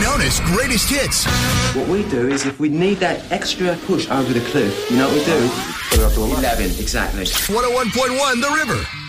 Winona's greatest hits. What we do is if we need that extra push over the cliff, you know what we do? Put it up to 11. Exactly. 101.1 The River.